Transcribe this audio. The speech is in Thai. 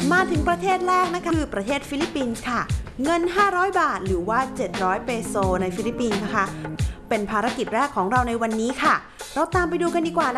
มาถึงประเทศแรกนะคะคือประเทศฟิลิปปินส์ค่ะเงิน500 บาทหรือว่า700เปโซในฟิลิปปินส์นะคะเป็นภารกิจแรกของเราในวันนี้ค่ะเราตามไปดูกันดีกว่า